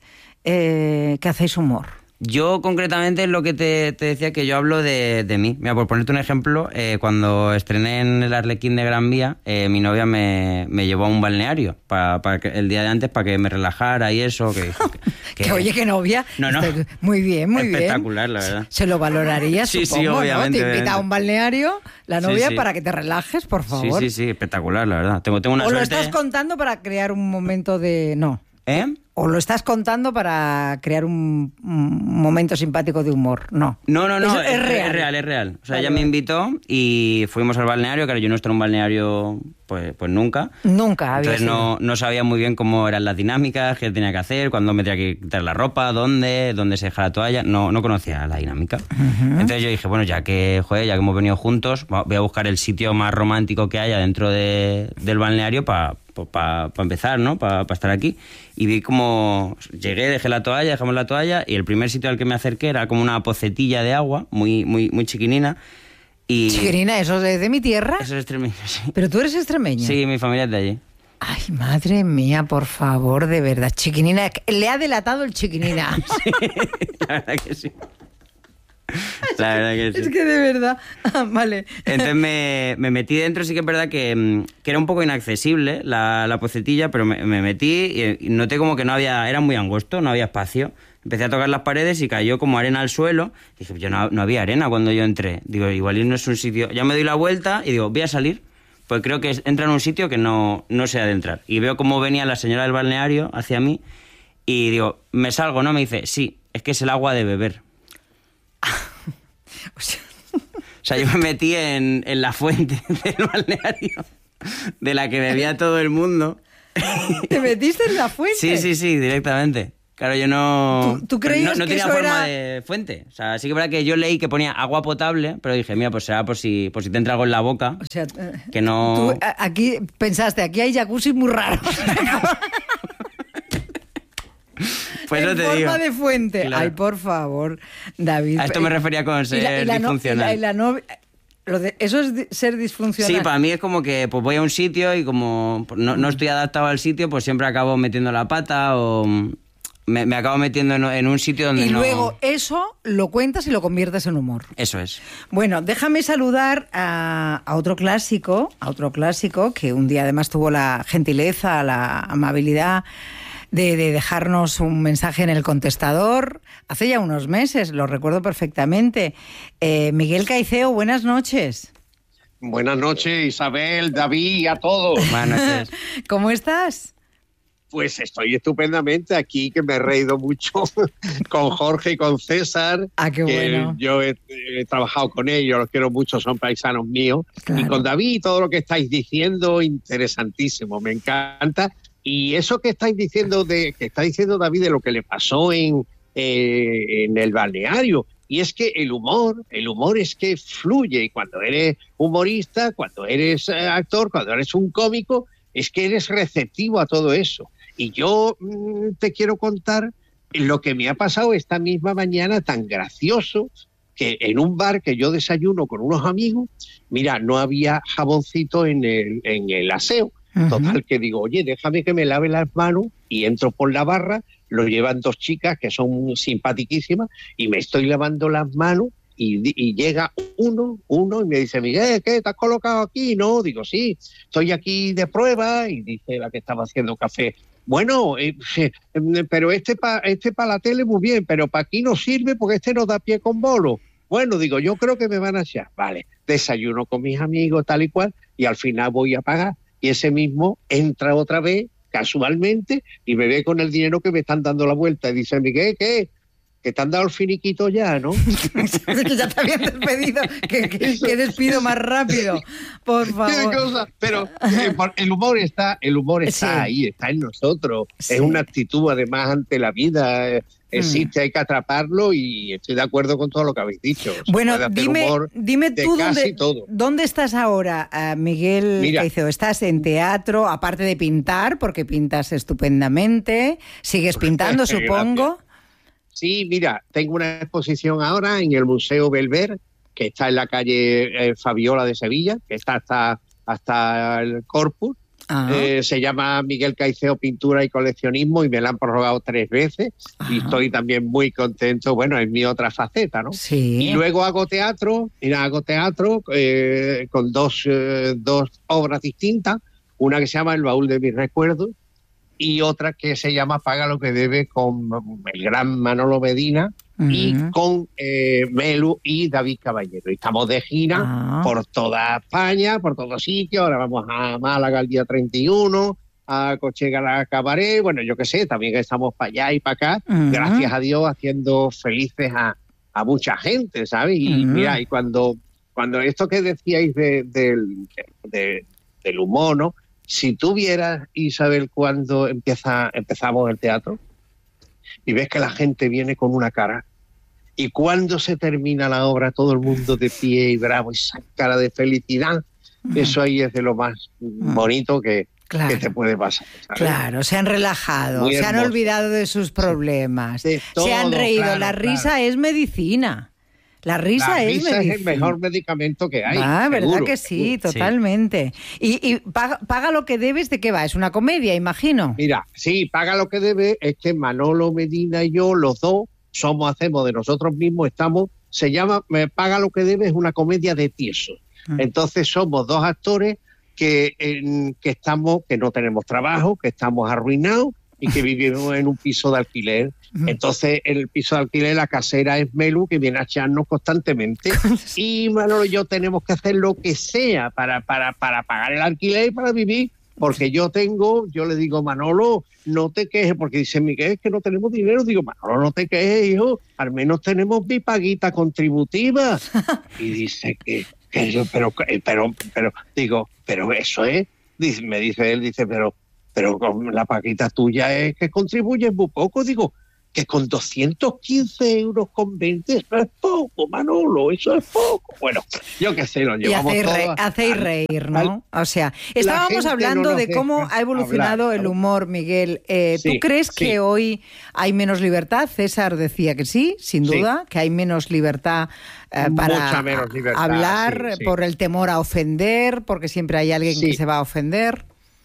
eh, que hacéis humor? Yo concretamente es lo que te, te decía, que yo hablo de, de mí. Mira, por ponerte un ejemplo, eh, cuando estrené en el Arlequín de Gran Vía, eh, mi novia me, me llevó a un balneario para, para que, el día de antes para que me relajara y eso. Que, que, que oye, que novia. No, no. Muy bien, muy espectacular, bien. la verdad. Se lo valoraría, sí, supongo, sí, obviamente, ¿no? Te invita obviamente. a un balneario la novia sí, sí. para que te relajes, por favor. Sí, sí, sí, espectacular, la verdad. Tengo, tengo una o suerte... lo estás contando para crear un momento de... No. ¿Eh? ¿O lo estás contando para crear un, un momento simpático de humor? No. No, no, no, es, es, es real. Es real, es real. O sea, vale. ella me invitó y fuimos al balneario, claro, yo no estuve en un balneario pues, pues nunca. Nunca había Entonces no, no sabía muy bien cómo eran las dinámicas, qué tenía que hacer, cuándo me tenía que quitar la ropa, dónde, dónde se deja la toalla. No, no conocía la dinámica. Uh-huh. Entonces yo dije, bueno, ya que, joder, ya que hemos venido juntos, voy a buscar el sitio más romántico que haya dentro de, del balneario para... para pa empezar, ¿no? Para pa estar aquí. Y vi como... Llegué, dejé la toalla, dejamos la toalla, y el primer sitio al que me acerqué era como una pocetilla de agua, muy, muy, muy chiquinina. Y... ¿Chiquinina? ¿Eso es de mi tierra? Eso es extremeño, sí. ¿Pero tú eres extremeño? Sí, mi familia es de allí. Ay, madre mía, por favor, de verdad. Chiquinina, le ha delatado el chiquinina. Sí, la verdad que sí. La verdad que sí. Es que de verdad... Ah, vale. Entonces me, me metí dentro, sí que es verdad que, que era un poco inaccesible la, la pocetilla, pero me, me metí y noté como que no había... Era muy angosto, no había espacio. Empecé a tocar las paredes y cayó como arena al suelo. Dije, yo no, no había arena cuando yo entré. Digo, igual no es un sitio... Ya me doy la vuelta y digo, voy a salir. Pues creo que entra en un sitio que no, no sé adentrar. Y veo cómo venía la señora del balneario hacia mí y digo, ¿me salgo, no? Me dice, sí, es que es el agua de beber. O sea, o sea, yo me metí en, en la fuente del balneario de la que bebía todo el mundo. ¿Te metiste en la fuente? Sí, sí, sí, directamente. Claro, yo no... ¿Tú, tú creías no, no que tenía eso forma era... de fuente. O sea, sí que es verdad que yo leí que ponía agua potable, pero dije, mira, pues será por si, por si te entra algo en la boca. O sea, que no... Tú aquí pensaste, aquí hay jacuzzi muy raros. Pues en no te forma digo. de fuente. Claro. Ay, por favor, David. A esto me refería con ser y la, y la no, disfuncional. y la, y la no, lo de, ¿eso es di, ser disfuncional? Sí, para mí es como que pues voy a un sitio y como no, no estoy adaptado al sitio, pues siempre acabo metiendo la pata o me, me acabo metiendo en, en un sitio donde y no... Y luego eso lo cuentas y lo conviertes en humor. Eso es. Bueno, déjame saludar a, a otro clásico, a otro clásico que un día además tuvo la gentileza, la amabilidad... De, de dejarnos un mensaje en el contestador hace ya unos meses, lo recuerdo perfectamente. Eh, Miguel Caiceo, buenas noches. Buenas noches, Isabel, David y a todos. Buenas noches. ¿Cómo estás? Pues estoy estupendamente aquí, que me he reído mucho con Jorge y con César. Ah, qué bueno. Yo he, he trabajado con ellos, los quiero mucho, son paisanos míos. Claro. Y con David, todo lo que estáis diciendo, interesantísimo, me encanta. Y eso que estáis diciendo, de que está diciendo David de lo que le pasó en, eh, en el balneario, y es que el humor, el humor es que fluye, y cuando eres humorista, cuando eres eh, actor, cuando eres un cómico, es que eres receptivo a todo eso. Y yo mmm, te quiero contar lo que me ha pasado esta misma mañana tan gracioso, que en un bar que yo desayuno con unos amigos, mira, no había jaboncito en el, en el aseo. Total, que digo, oye, déjame que me lave las manos, y entro por la barra, lo llevan dos chicas que son simpaticísimas, y me estoy lavando las manos, y, y llega uno, uno, y me dice, Miguel, ¿qué? ¿Te has colocado aquí? No, digo, sí, estoy aquí de prueba, y dice la que estaba haciendo café, bueno, eh, eh, pero este para este pa la tele muy bien, pero para aquí no sirve porque este no da pie con bolo. Bueno, digo, yo creo que me van a echar. Vale, desayuno con mis amigos, tal y cual, y al final voy a pagar. Y ese mismo entra otra vez, casualmente, y me ve con el dinero que me están dando la vuelta. Y dice, Miguel, ¿qué? Que te han dado el finiquito ya, ¿no? Que ya te habían despedido. Que, que, que despido más rápido, por favor. Cosa? Pero eh, el humor está, el humor está sí. ahí, está en nosotros. Sí. Es una actitud, además, ante la vida. Eh, existe, mm. hay que atraparlo y estoy de acuerdo con todo lo que habéis dicho. Se bueno, dime, dime tú dónde, dónde estás ahora, uh, Miguel Caicedo. ¿Estás en teatro, aparte de pintar, porque pintas estupendamente? ¿Sigues pintando, supongo? Sí, mira, tengo una exposición ahora en el Museo Belver, que está en la calle eh, Fabiola de Sevilla, que está hasta, hasta el Corpus. Eh, se llama Miguel Caicedo Pintura y Coleccionismo y me la han prorrogado tres veces. Ajá. Y estoy también muy contento, bueno, en mi otra faceta, ¿no? Sí. Y luego hago teatro, mira, hago teatro eh, con dos, eh, dos obras distintas, una que se llama El baúl de mis recuerdos y otra que se llama Paga lo que debe, con el gran Manolo Medina uh-huh. y con eh, Melu y David Caballero. Y estamos de gira uh-huh. por toda España, por todos sitios. Ahora vamos a Málaga el día treinta y uno, a Cochegala Cabaret, bueno, yo qué sé, también estamos para allá y para acá, uh-huh. gracias a Dios, haciendo felices a, a mucha gente, ¿sabes? Y uh-huh. mira, y cuando, cuando esto que decíais de, de, de, del humor, ¿no? Si tú vieras, Isabel, cuando empieza, empezamos el teatro y ves que la gente viene con una cara y cuando se termina la obra todo el mundo de pie y bravo, esa cara de felicidad, uh-huh. eso ahí es de lo más uh-huh. bonito que, claro. que te puede pasar, ¿sabes? Claro, se han relajado, Muy se hermoso. Han olvidado de sus problemas, de todo, se han reído, claro, la risa claro. es medicina. La risa, la es, risa es el mejor medicamento que hay. Ah, seguro. ¿verdad que sí? Totalmente. Sí. Y, y paga, paga lo que debes, ¿de qué va? Es una comedia, imagino. Mira, sí, Paga lo que debe es que Manolo Medina y yo, los dos, somos, hacemos de nosotros mismos, estamos, se llama Paga lo que debe, es una comedia de tiesos. Mm. Entonces somos dos actores que, en, que estamos, que no tenemos trabajo, que estamos arruinados y que vivimos en un piso de alquiler. Entonces, en el piso de alquiler, la casera es Melu, que viene a echarnos constantemente. Y Manolo y yo tenemos que hacer lo que sea para, para, para pagar el alquiler y para vivir. Porque yo tengo, yo le digo, Manolo, no te quejes, porque dice Miguel, es que no tenemos dinero. Digo, Manolo, no te quejes, hijo, al menos tenemos mi paguita contributiva. Y dice que, que yo, pero, pero, pero, digo, pero eso es, dice, me dice él, dice, pero, pero con la paguita tuya es que contribuyes muy poco. Digo, que con doscientos quince euros con veinte, eso es poco, Manolo, eso es poco. Bueno, yo qué sé, lo llevamos y todo. Re, hacéis al, reír, ¿no? Al, o sea, estábamos hablando no de cómo ha evolucionado hablar, el humor, Miguel. Eh, sí, ¿Tú crees sí. que hoy hay menos libertad? César decía que sí, sin duda, sí. que hay menos libertad eh, para menos libertad, hablar, sí, sí. por el temor a ofender, porque siempre hay alguien sí. que se va a ofender.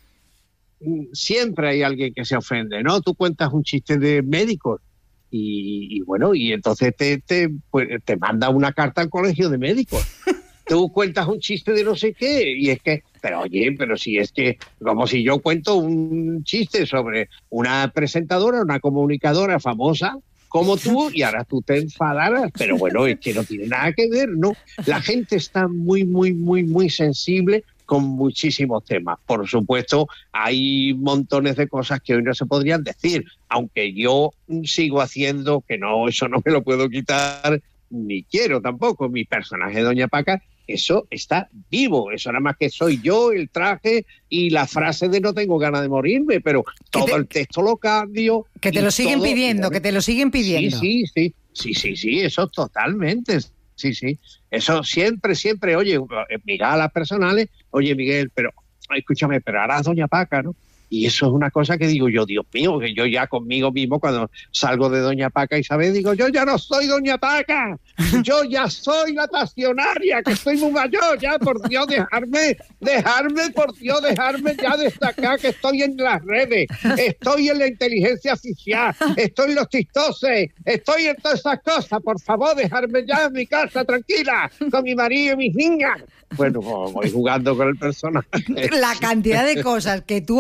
Siempre hay alguien que se ofende, ¿no? Tú cuentas un chiste de médicos y, y bueno, y entonces te, te, pues, te manda una carta al colegio de médicos. Tú cuentas un chiste de no sé qué y es que, pero oye, pero si es que, como si yo cuento un chiste sobre una presentadora, una comunicadora famosa como tú y ahora tú te enfadaras, pero bueno, es que no tiene nada que ver, ¿no? La gente está muy, muy, muy, muy sensible con muchísimos temas. Por supuesto, hay montones de cosas que hoy no se podrían decir, aunque yo sigo haciendo, que no, eso no me lo puedo quitar, ni quiero tampoco. Mi personaje Doña Paca, eso está vivo, eso nada más que soy yo, el traje y la frase de no tengo ganas de morirme, pero todo te, el texto lo cambio. Que te lo siguen todo, pidiendo, que te lo siguen pidiendo. Sí, sí, sí, sí, sí, sí, eso totalmente. Sí, sí, eso siempre, siempre, oye, mira a las personales, oye, Miguel, pero, escúchame, pero ahora es Doña Paca, ¿no? Y eso es una cosa que digo yo, Dios mío, que yo ya conmigo mismo cuando salgo de Doña Paca y sabes, digo, yo ya no soy Doña Paca, yo ya soy la pasionaria, que estoy muy mayor, ya, por Dios, dejarme, dejarme, por Dios, dejarme ya destacar que estoy en las redes, estoy en la inteligencia artificial, estoy en los TikTokes, estoy en todas esas cosas, por favor, dejarme ya en mi casa tranquila, con mi marido y mis niñas. Bueno, voy jugando con el personaje. La cantidad de cosas que tú habrás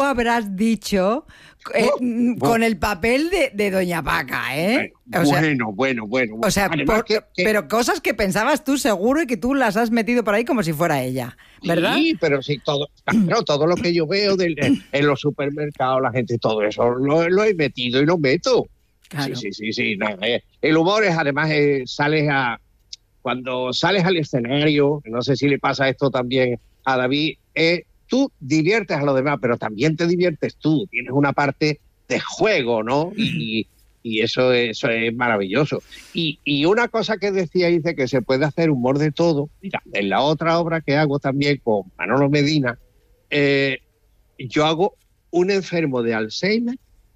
has dicho eh, Oh, con oh. el papel de, de Doña Paca, ¿eh? Bueno, O sea, bueno, bueno, bueno. o sea, Además por- que- que- pero cosas que pensabas tú seguro y que tú las has metido por ahí como si fuera ella, ¿verdad? Sí, pero sí, todo, claro, todo lo que yo veo del- en los supermercados, la gente, todo eso lo, lo he metido y lo meto. Claro. Sí, sí, sí, sí. no, eh, el humor es, además, eh, sales a... Cuando sales al escenario, no sé si le pasa esto también a David, eh, tú diviertes a los demás, pero también te diviertes tú. Tienes una parte de juego, ¿no? Y, y eso, eso es maravilloso. Y, y una cosa que decía, dice que se puede hacer humor de todo. Mira, en la otra obra que hago también con Manolo Medina, eh, yo hago un enfermo de Alzheimer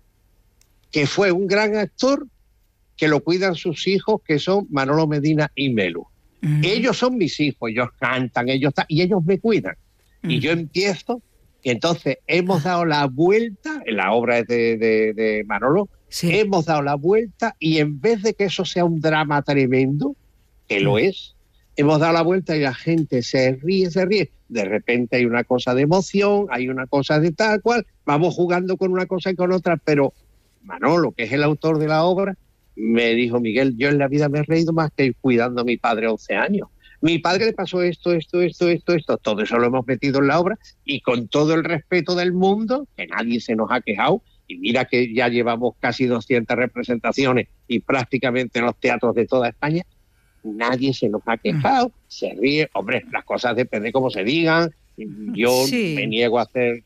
que fue un gran actor que lo cuidan sus hijos, que son Manolo Medina y Melu. Uh-huh. Ellos son mis hijos, ellos cantan, ellos ta- y ellos me cuidan. Uh-huh. Y yo empiezo, y entonces hemos dado la vuelta, en la obra de, de, de Manolo, sí. hemos dado la vuelta, y en vez de que eso sea un drama tremendo, que uh-huh. lo es, hemos dado la vuelta y la gente se ríe, se ríe. De repente hay una cosa de emoción, hay una cosa de tal cual, vamos jugando con una cosa y con otra, pero Manolo, que es el autor de la obra, me dijo, Miguel, yo en la vida me he reído más que cuidando a mi padre once años. Mi padre le pasó esto, esto, esto, esto, esto. Todo eso lo hemos metido en la obra y con todo el respeto del mundo, que nadie se nos ha quejado. Y mira que ya llevamos casi doscientas representaciones y prácticamente en los teatros de toda España, nadie se nos ha quejado. Se ríe. Hombre, las cosas depende cómo se digan. Yo sí. me niego a hacer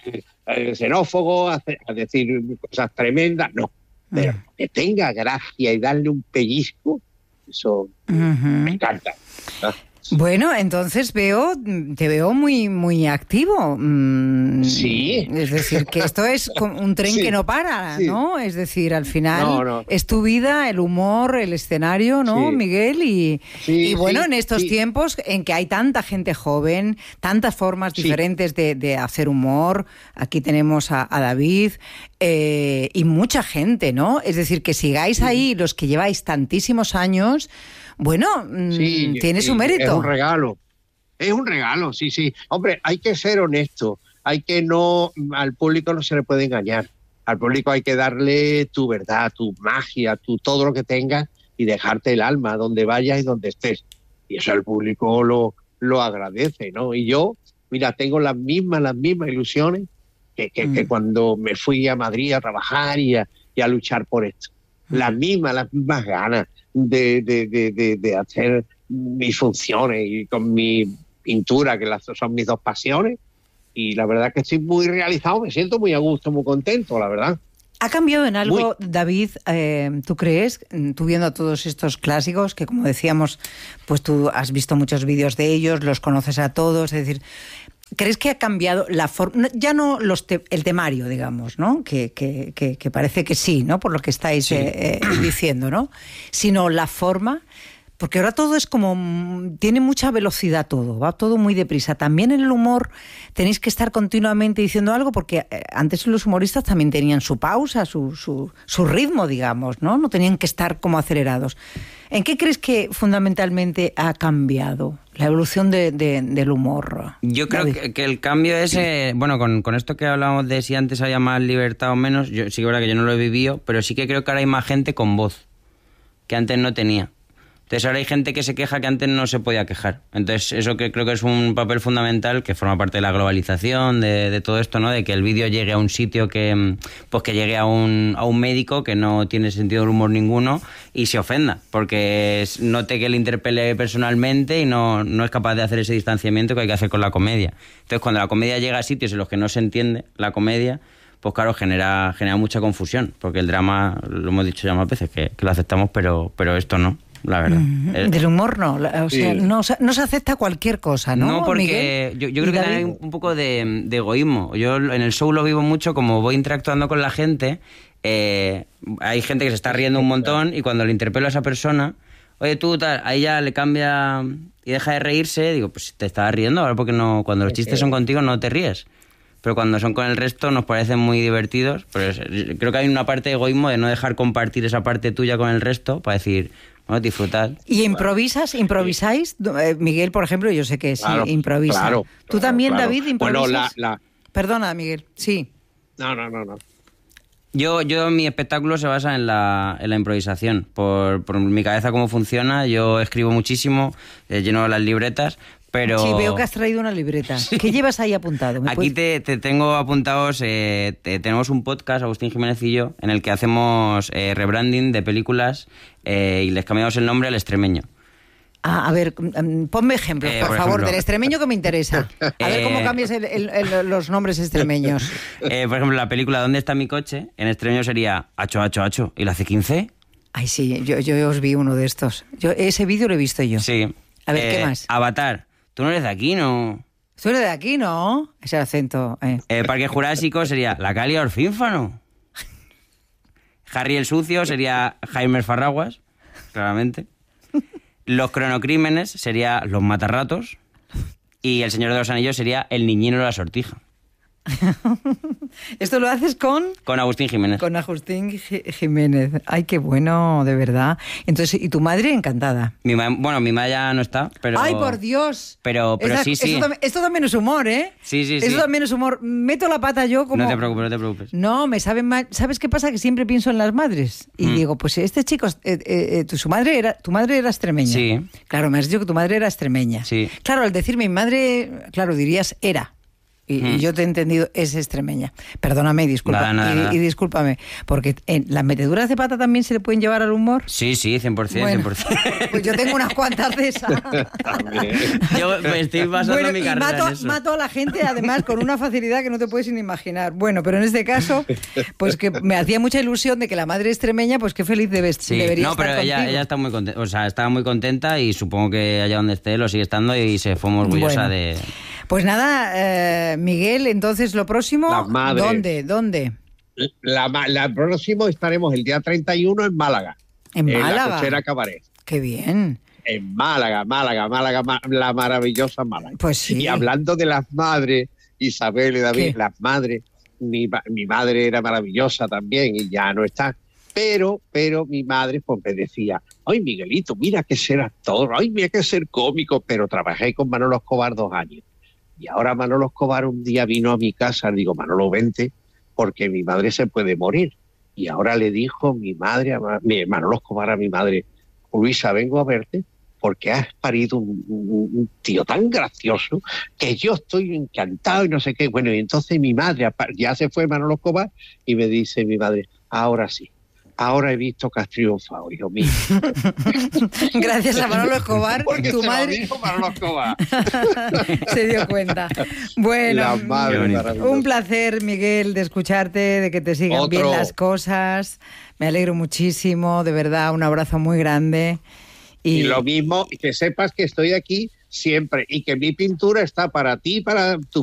eh, xenófobo, a, hacer, a decir cosas tremendas. No. Pero que tenga gracia y darle un pellizco, eso uh-huh. me encanta. ¿no? Bueno, entonces veo, te veo muy, muy activo. Mm, sí. Es decir, que esto es un tren sí. que no para, sí. ¿no? Es decir, al final no, no. es tu vida, el humor, el escenario, ¿no, sí. Miguel? Y, sí, y bueno, sí, en estos sí. tiempos en que hay tanta gente joven, tantas formas sí. diferentes de, de hacer humor, aquí tenemos a, a David eh, y mucha gente, ¿no? Es decir, que sigáis sí. ahí los que lleváis tantísimos años. Bueno, sí, tiene sí, su mérito. Es un regalo, es un regalo, sí, sí. Hombre, hay que ser honesto, hay que no, al público no se le puede engañar. Al público hay que darle tu verdad, tu magia, tu todo lo que tengas y dejarte el alma donde vayas y donde estés. Y eso el público lo, lo agradece, ¿no? Y yo, mira, tengo las mismas, las mismas ilusiones que, que, mm. que cuando me fui a Madrid a trabajar y a, y a luchar por esto. Mm. Las mismas, las mismas ganas. De, de, de, de, de hacer mis funciones y con mi pintura, que las, son mis dos pasiones, y la verdad que estoy muy realizado, me siento muy a gusto, muy contento, la verdad. ¿Ha cambiado en algo, muy... David, eh, tú crees, tú viendo a todos estos clásicos, que como decíamos, pues tú has visto muchos vídeos de ellos, los conoces a todos, es decir... ¿Crees que ha cambiado la forma, ya no los te, el temario, digamos, ¿no? Que, que, que, que parece que sí, ¿no? Por lo que estáis sí. eh, eh, diciendo, ¿no? Sino la forma, porque ahora todo es como, tiene mucha velocidad todo, va todo muy deprisa. También en el humor tenéis que estar continuamente diciendo algo, porque eh, antes los humoristas también tenían su pausa, su, su, su ritmo, digamos, ¿no? No tenían que estar como acelerados. ¿En qué crees que fundamentalmente ha cambiado la evolución de, de, del humor? Yo creo que, que el cambio es, eh, bueno, con, con esto que hablábamos de si antes había más libertad o menos, yo sí que es verdad que yo no lo he vivido, pero sí que creo que ahora hay más gente con voz, que antes no tenía. Entonces ahora hay gente que se queja que antes no se podía quejar. Entonces eso que creo que es un papel fundamental que forma parte de la globalización, de, de todo esto, ¿no? De que el vídeo llegue a un sitio que, pues que llegue a un, a un médico que no tiene sentido del humor ninguno y se ofenda, porque note que le interpele personalmente y no, no es capaz de hacer ese distanciamiento que hay que hacer con la comedia. Entonces cuando la comedia llega a sitios en los que no se entiende la comedia, pues claro, genera, genera mucha confusión, porque el drama, lo hemos dicho ya más veces, que, que lo aceptamos, pero, pero esto no. La verdad. Mm-hmm. Del humor no, o sea, sí. no, no se acepta cualquier cosa, ¿no? No, porque yo, yo creo que también hay un, un poco de, de egoísmo. Yo en el show lo vivo mucho, como voy interactuando con la gente, eh, hay gente que se está riendo un montón y cuando le interpelo a esa persona, oye tú, tal, a ella le cambia y deja de reírse, digo, pues te estás riendo, ahora porque no, cuando los chistes son contigo no te ríes. Pero cuando son con el resto nos parecen muy divertidos. Pero es, creo que hay una parte de egoísmo de no dejar compartir esa parte tuya con el resto para decir... Bueno, disfrutad. ¿Y improvisas? ¿Improvisáis? Eh, Miguel, por ejemplo, yo sé que sí, claro, improvisa. Claro, ¿Tú claro, también, claro. David, improvisas? Bueno, la, la... Perdona, Miguel, sí. No, no, no, no. Yo, yo mi espectáculo se basa en la, en la improvisación. Por, por mi cabeza cómo funciona, yo escribo muchísimo, eh, lleno las libretas, pero... Sí, veo que has traído una libreta. Sí. ¿Qué llevas ahí apuntado? ¿Me Aquí puedes... te, te tengo apuntados, eh, te, tenemos un podcast, Agustín Jiménez y yo, en el que hacemos eh, rebranding de películas eh, y les cambiamos el nombre al extremeño. Ah, a ver, ponme ejemplos, Eh, por, por favor, ejemplo. del extremeño que me interesa. A ver cómo Eh, cambias el- el- el- los nombres extremeños. Eh, por ejemplo, la película ¿Dónde está mi coche? En extremeño sería Acho, Acho, Acho. ¿Y la C quince? Ay, sí, yo, yo os vi uno de estos. Yo ese vídeo lo he visto yo. Sí. A ver, ¿qué Eh, más? Avatar. Tú no eres de aquí, ¿no? Tú eres de aquí, ¿no? Ese acento. Eh. Eh, Parque Jurásico sería La Calia Orfínfano. Harry el Sucio sería Jaime Farraguas, claramente. Los Cronocrímenes sería Los Matarratos. Y El Señor de los Anillos sería El Niñino de la Sortija. Esto lo haces con... Con Agustín Jiménez. Con Agustín Ji- Jiménez. Ay, qué bueno, de verdad. Entonces, ¿y tu madre encantada? Mi ma- bueno, mi madre ya no está, pero... ¡Ay, por Dios! Pero, pero Esa- sí, sí. Esto, tam- esto también es humor, ¿eh? Sí, sí, sí. Esto también es humor. Meto la pata yo como... No te preocupes, no te preocupes. No, me saben mal. ¿Sabes qué pasa? Que siempre pienso en las madres. Y Mm. digo, pues este chico, eh, eh, tu, su madre era, tu madre era extremeña. Sí. Claro, me has dicho que tu madre era extremeña. Sí. Claro, al decirme mi madre, claro, dirías era. Y, Mm. y yo te he entendido, es extremeña. Perdóname y disculpa. Nada, nada, y, nada. y discúlpame. Porque en las meteduras de pata también se le pueden llevar al humor. Sí, sí, cien por ciento, Bueno, cien por ciento. Pues yo tengo unas cuantas de esas. Yo me estoy basando Bueno, mi y carrera mato, en eso. mato a la gente además con una facilidad que no te puedes ni imaginar. Bueno, pero en este caso, pues que me hacía mucha ilusión de que la madre extremeña, pues qué feliz debes, Sí, debería no, estar pero ella, contigo. ella está muy contenta, o sea, estaba muy contenta y supongo que allá donde esté lo sigue estando y se fue muy orgullosa Bueno. de... Pues nada, eh, Miguel, entonces lo próximo, Las madres. ¿dónde? ¿Dónde? La, ma- la próximo estaremos el día treinta y uno en Málaga. En La Málaga. Cochera Cabaret. Qué bien. En Málaga, Málaga, Málaga, ma- la maravillosa Málaga. Pues sí. Y hablando de las madres, Isabel y David, ¿Qué? las madres, mi, ma- mi madre era maravillosa también y ya no está. Pero, pero mi madre pues me decía, ay Miguelito, mira que ser actor, ay mira que ser cómico, pero trabajé con Manolo Escobar dos años. Y ahora Manolo Escobar un día vino a mi casa, le digo, Manolo, vente, porque mi madre se puede morir. Y ahora le dijo mi madre, a ma- mi Manolo Escobar a mi madre, Luisa, vengo a verte porque has parido un, un- un tío tan gracioso que yo estoy encantado y no sé qué. Bueno, y entonces mi madre, apa- ya se fue Manolo Escobar y me dice mi madre, ahora sí, ahora he visto que has triunfado, hijo mío. Gracias a Manolo Escobar, Porque tu se lo madre dijo Manolo Escobar. se dio cuenta. Bueno, La madre Qué bonito. maravillosa. un placer, Miguel, de escucharte, de que te sigan Otro. bien las cosas. Me alegro muchísimo, de verdad, un abrazo muy grande. Y Y, lo mismo, y que sepas que estoy aquí siempre y que mi pintura está para ti y para tu